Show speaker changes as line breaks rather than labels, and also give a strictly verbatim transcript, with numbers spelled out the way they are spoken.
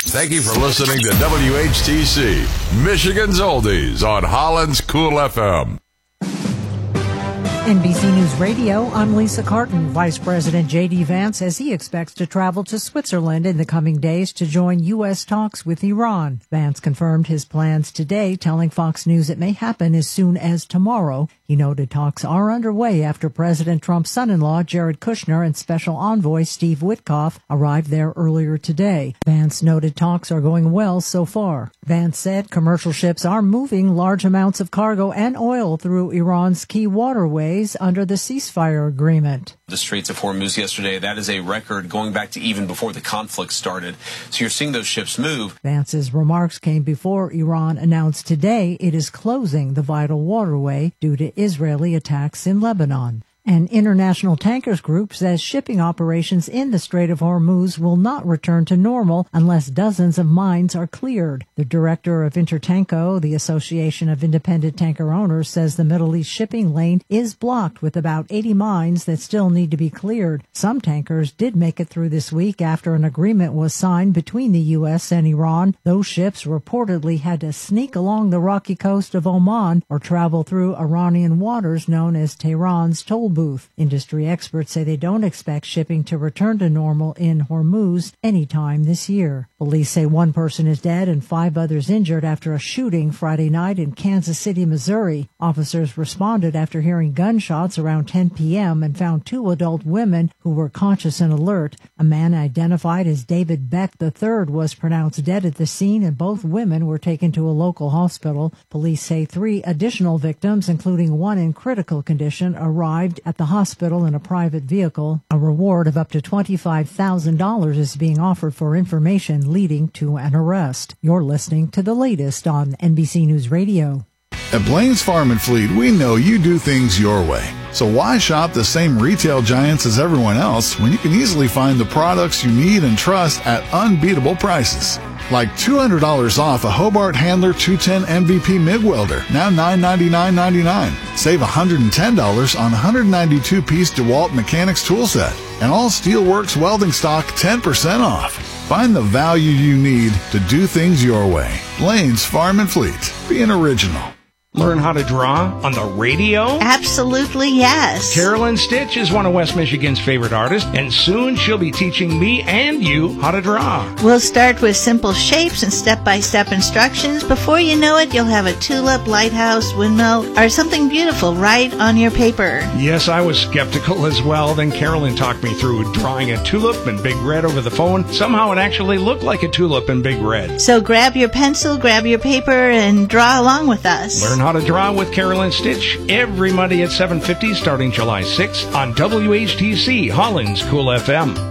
Thank you for listening to W H T C, Michigan's Oldies on Holland's Cool F M.
N B C News Radio, I'm Lisa Carton. Vice President J D. Vance says he expects to travel to Switzerland in the coming days to join U S talks with Iran. Vance confirmed his plans today, telling Fox News it may happen as soon as tomorrow. He noted talks are underway after President Trump's son-in-law, Jared Kushner, and Special Envoy Steve Witkoff arrived there earlier today. Vance noted talks are going well so far. Vance said commercial ships are moving large amounts of cargo and oil through Iran's key waterways under the ceasefire agreement.
The Straits of Hormuz yesterday, that is a record going back to even before the conflict started. So you're seeing those ships move.
Vance's remarks came before Iran announced today it is closing the vital waterway due to Israeli attacks in Lebanon. An international tankers group says shipping operations in the Strait of Hormuz will not return to normal unless dozens of mines are cleared. The director of Intertanko, the Association of Independent Tanker Owners, says the Middle East shipping lane is blocked with about eighty mines that still need to be cleared. Some tankers did make it through this week after an agreement was signed between the U S and Iran. Those ships reportedly had to sneak along the rocky coast of Oman or travel through Iranian waters known as Tehran's toll booth. Industry experts say they don't expect shipping to return to normal in Hormuz anytime this year. Police say one person is dead and five others injured after a shooting Friday night in Kansas City, Missouri. Officers responded after hearing gunshots around ten p.m. and found two adult women who were conscious and alert. A man identified as David Beck the third was pronounced dead at the scene, and both women were taken to a local hospital. Police say three additional victims, including one in critical condition, arrived at the hospital in a private vehicle. A reward of up to twenty-five thousand dollars is being offered for information leading to an arrest. You're listening to the latest on N B C News Radio.
At Blaine's Farm and Fleet, we know you do things your way. So why shop the same retail giants as everyone else when you can easily find the products you need and trust at unbeatable prices? Like two hundred dollars off a Hobart Handler two ten M V P MIG welder, now nine ninety-nine ninety-nine. Save one hundred ten dollars on one hundred ninety-two piece DeWalt Mechanics tool set. And all Steelworks welding stock ten percent off. Find the value you need to do things your way. Blaine's Farm and Fleet. Being original.
Learn how to draw on the radio?
Absolutely, yes.
Carolyn Stitch is one of West Michigan's favorite artists, and soon she'll be teaching me and you how to draw.
We'll start with simple shapes and step-by-step instructions. Before you know it, you'll have a tulip, lighthouse, windmill, or something beautiful right on your paper.
Yes, I was skeptical as well. Then Carolyn talked me through drawing a tulip in big red over the phone. Somehow it actually looked like a tulip in big red.
So grab your pencil, grab your paper, and draw along with us.
Learn how to draw with Carolyn Stitch every Monday at seven fifty starting July sixth on W H T C Holland's Cool F M.